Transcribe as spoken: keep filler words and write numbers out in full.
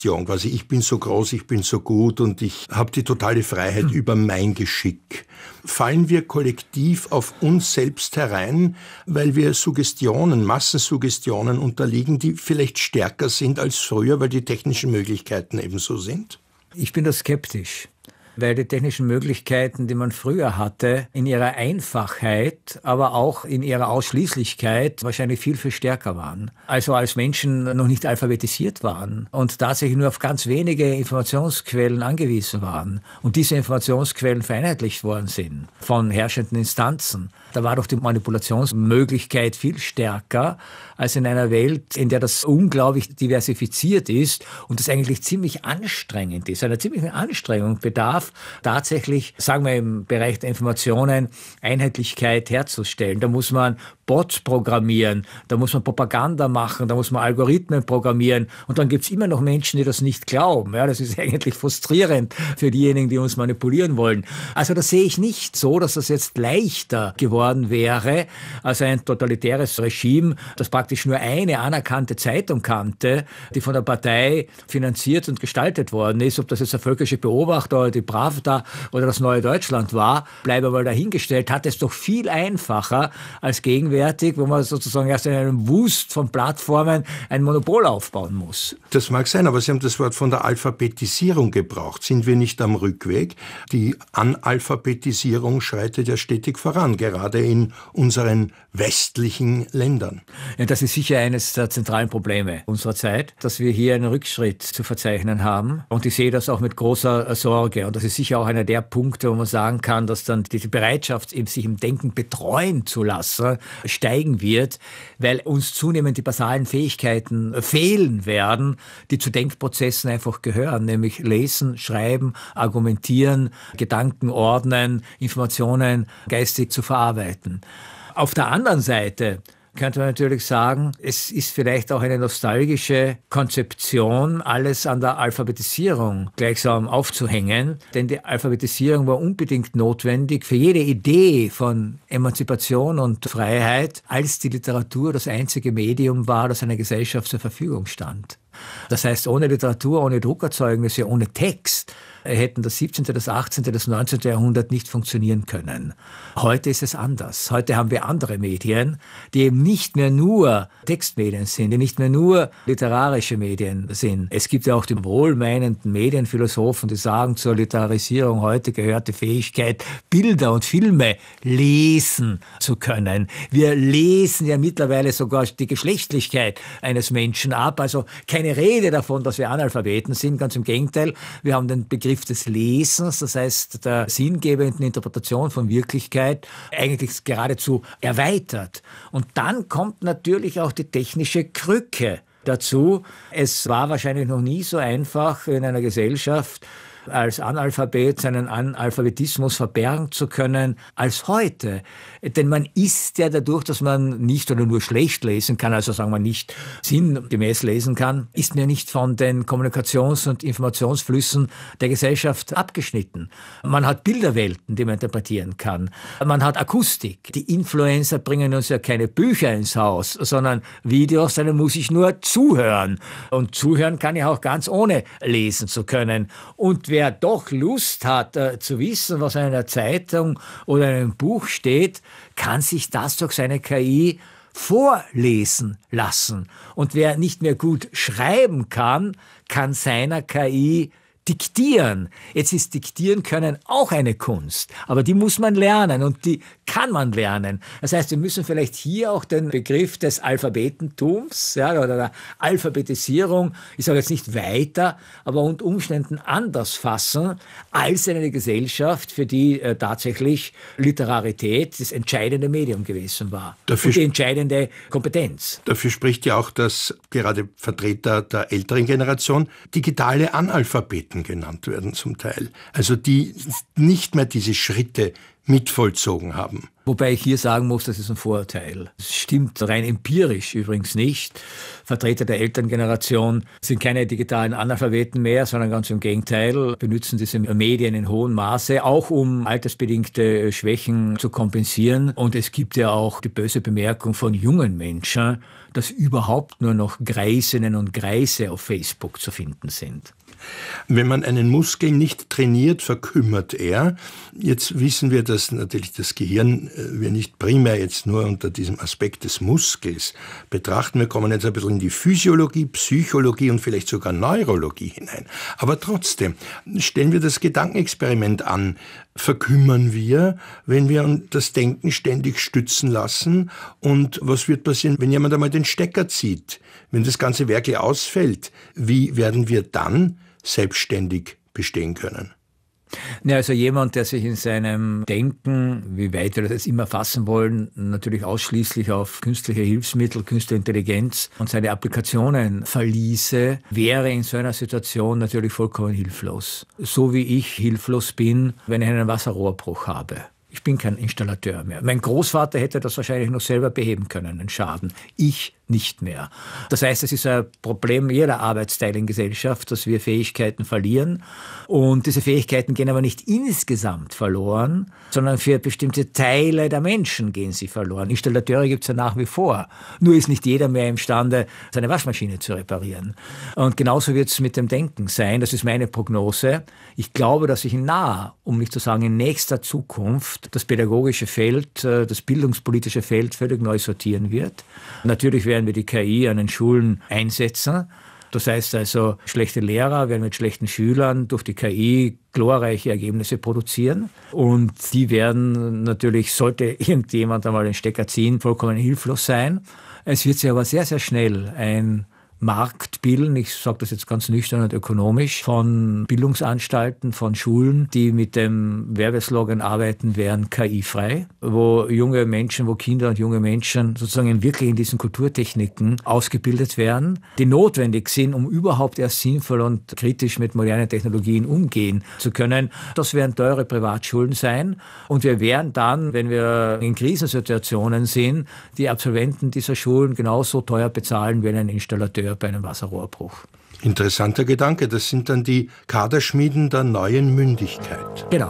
Quasi, ich bin so groß, ich bin so gut und ich habe die totale Freiheit hm. über mein Geschick. Fallen wir kollektiv auf uns selbst herein, weil wir Suggestionen, Massensuggestionen unterliegen, die vielleicht stärker sind als früher, weil die technischen Möglichkeiten ebenso sind? Ich bin da skeptisch, weil die technischen Möglichkeiten, die man früher hatte, in ihrer Einfachheit, aber auch in ihrer Ausschließlichkeit wahrscheinlich viel, viel stärker waren. Also als Menschen noch nicht alphabetisiert waren und tatsächlich nur auf ganz wenige Informationsquellen angewiesen waren und diese Informationsquellen vereinheitlicht worden sind von herrschenden Instanzen. Da war doch die Manipulationsmöglichkeit viel stärker als in einer Welt, in der das unglaublich diversifiziert ist und das eigentlich ziemlich anstrengend ist, einer ziemlichen Anstrengung bedarf, tatsächlich, sagen wir im Bereich der Informationen, Einheitlichkeit herzustellen. Da muss man Bots programmieren, da muss man Propaganda machen, da muss man Algorithmen programmieren und dann gibt es immer noch Menschen, die das nicht glauben. Ja, das ist eigentlich frustrierend für diejenigen, die uns manipulieren wollen. Also das sehe ich nicht so, dass das jetzt leichter geworden wäre als ein totalitäres Regime, das praktisch nur eine anerkannte Zeitung kannte, die von der Partei finanziert und gestaltet worden ist. Ob das jetzt der Völkische Beobachter oder die Pravda oder das Neue Deutschland war, bleibe aber dahingestellt, hat es doch viel einfacher als gegenwärtig, wo man sozusagen erst in einem Wust von Plattformen ein Monopol aufbauen muss. Das mag sein, aber Sie haben das Wort von der Alphabetisierung gebraucht. Sind wir nicht am Rückweg? Die Analphabetisierung schreitet ja stetig voran, gerade in unseren westlichen Ländern. Ja, das ist sicher eines der zentralen Probleme unserer Zeit, dass wir hier einen Rückschritt zu verzeichnen haben. Und ich sehe das auch mit großer Sorge. Und das ist sicher auch einer der Punkte, wo man sagen kann, dass dann die Bereitschaft, sich im Denken betreuen zu lassen, steigen wird, weil uns zunehmend die basalen Fähigkeiten fehlen werden, die zu Denkprozessen einfach gehören, nämlich lesen, schreiben, argumentieren, Gedanken ordnen, Informationen geistig zu verarbeiten. Auf der anderen Seite könnte man natürlich sagen, es ist vielleicht auch eine nostalgische Konzeption, alles an der Alphabetisierung gleichsam aufzuhängen. Denn die Alphabetisierung war unbedingt notwendig für jede Idee von Emanzipation und Freiheit, als die Literatur das einzige Medium war, das einer Gesellschaft zur Verfügung stand. Das heißt, ohne Literatur, ohne Druckerzeugnisse, ohne Text hätten das siebzehnte., das achtzehnte., das neunzehnte. Jahrhundert nicht funktionieren können. Heute ist es anders. Heute haben wir andere Medien, die eben nicht mehr nur Textmedien sind, die nicht mehr nur literarische Medien sind. Es gibt ja auch die wohlmeinenden Medienphilosophen, die sagen, zur Literarisierung heute gehört die Fähigkeit, Bilder und Filme lesen zu können. Wir lesen ja mittlerweile sogar die Geschlechtlichkeit eines Menschen ab. Also keine Rede davon, dass wir Analphabeten sind. Ganz im Gegenteil. Wir haben den Begriff des Lesens, das heißt der sinngebenden Interpretation von Wirklichkeit, eigentlich geradezu erweitert. Und dann kommt natürlich auch die technische Krücke dazu. Es war wahrscheinlich noch nie so einfach in einer Gesellschaft, als Analphabet seinen Analphabetismus verbergen zu können, als heute. Denn man ist ja dadurch, dass man nicht oder nur schlecht lesen kann, also sagen wir nicht sinngemäß lesen kann, ist man ja nicht von den Kommunikations- und Informationsflüssen der Gesellschaft abgeschnitten. Man hat Bilderwelten, die man interpretieren kann. Man hat Akustik. Die Influencer bringen uns ja keine Bücher ins Haus, sondern Videos, denen muss ich nur zuhören. Und zuhören kann ich auch ganz ohne lesen zu können. Und wer doch Lust hat, äh, zu wissen, was in einer Zeitung oder in einem Buch steht, kann sich das durch seine K I vorlesen lassen. Und wer nicht mehr gut schreiben kann, kann seiner K I diktieren. Jetzt ist Diktieren können auch eine Kunst, aber die muss man lernen und die kann man lernen. Das heißt, wir müssen vielleicht hier auch den Begriff des Alphabetentums, ja, oder der Alphabetisierung, ich sage jetzt nicht weiter, aber unter Umständen anders fassen, als eine Gesellschaft, für die äh, tatsächlich Literarität das entscheidende Medium gewesen war. Dafür und die entscheidende Kompetenz. Dafür spricht ja auch, dass gerade Vertreter der älteren Generation digitale Analphabeten genannt werden zum Teil. Also die nicht mehr diese Schritte mitvollzogen haben. Wobei ich hier sagen muss, das ist ein Vorurteil. Es stimmt rein empirisch übrigens nicht. Vertreter der Elterngeneration sind keine digitalen Analphabeten mehr, sondern ganz im Gegenteil, benutzen diese Medien in hohem Maße, auch um altersbedingte Schwächen zu kompensieren. Und es gibt ja auch die böse Bemerkung von jungen Menschen, dass überhaupt nur noch Greisinnen und Greise auf Facebook zu finden sind. Wenn man einen Muskel nicht trainiert, verkümmert er. Jetzt wissen wir, dass natürlich das Gehirn wir nicht primär jetzt nur unter diesem Aspekt des Muskels betrachten. Wir kommen jetzt ein bisschen in die Physiologie, Psychologie und vielleicht sogar Neurologie hinein. Aber trotzdem, stellen wir das Gedankenexperiment an. Verkümmern wir, wenn wir das Denken ständig stützen lassen? Und was wird passieren, wenn jemand einmal den Stecker zieht? Wenn das ganze Werkel ausfällt, wie werden wir dann selbstständig bestehen können? Ja, also jemand, der sich in seinem Denken, wie weit wir das jetzt immer fassen wollen, natürlich ausschließlich auf künstliche Hilfsmittel, künstliche Intelligenz und seine Applikationen verließe, wäre in so einer Situation natürlich vollkommen hilflos. So wie ich hilflos bin, wenn ich einen Wasserrohrbruch habe. Ich bin kein Installateur mehr. Mein Großvater hätte das wahrscheinlich noch selber beheben können, den Schaden. Ich nicht mehr. Das heißt, es ist ein Problem jeder Arbeitsteilengesellschaft, dass wir Fähigkeiten verlieren. Und diese Fähigkeiten gehen aber nicht insgesamt verloren, sondern für bestimmte Teile der Menschen gehen sie verloren. Installateure gibt es ja nach wie vor. Nur ist nicht jeder mehr imstande, seine Waschmaschine zu reparieren. Und genauso wird es mit dem Denken sein. Das ist meine Prognose. Ich glaube, dass sich in naher, um nicht zu sagen in nächster Zukunft, das pädagogische Feld, das bildungspolitische Feld völlig neu sortieren wird. Natürlich werden wir die K I an den Schulen einsetzen. Das heißt also, schlechte Lehrer werden mit schlechten Schülern durch die K I glorreiche Ergebnisse produzieren. Und die werden natürlich, sollte irgendjemand einmal den Stecker ziehen, vollkommen hilflos sein. Es wird sich aber sehr, sehr schnell ein Markt bilden, ich sage das jetzt ganz nüchtern und ökonomisch, von Bildungsanstalten, von Schulen, die mit dem Werbeslogan arbeiten, wären K I-frei, wo junge Menschen, wo Kinder und junge Menschen sozusagen wirklich in diesen Kulturtechniken ausgebildet werden, die notwendig sind, um überhaupt erst sinnvoll und kritisch mit modernen Technologien umgehen zu können. Das werden teure Privatschulen sein und wir werden dann, wenn wir in Krisensituationen sind, die Absolventen dieser Schulen genauso teuer bezahlen wie ein Installateur bei einem Wasserrohrbruch. Interessanter Gedanke, das sind dann die Kaderschmieden der neuen Mündigkeit. Genau.